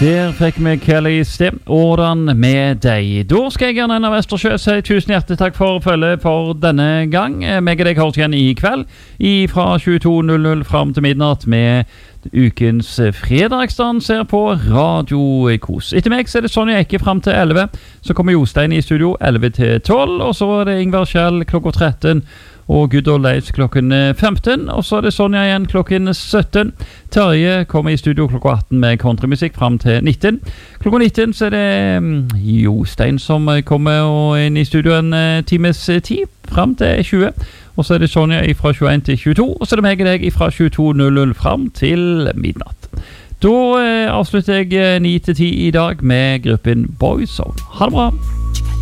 Der fikk vi Kelly Stem, Ådan med deg. Da skal jeg gjerne av Vestersjø si tusen hjertelig takk for følge for denne gang. Meg og deg har igjen i kveld, fra 22.00 frem til midnatt med ukens fredagsstand ser på Radio Kos. Etter meg så er det Sonja Ekke frem til 11, så kommer Jostein i studio 11 til 12, og så er det Ingvar Kjell klokka 13, og Gud og Leif klokken 15, og så er det Sonja igjen klokken 17. Terje kommer i studio klokka 18 med countrymusikk frem til 19. Klokka 19 så er det Jostein som kommer inn i studio en times tid frem til 20. Og så er det Sonja fra 21 til 22, og så er det meg og deg fra 22.00 frem til midnatt. Da avslutter jeg 9 til 10 i dag med gruppen Boyzone. Ha det bra!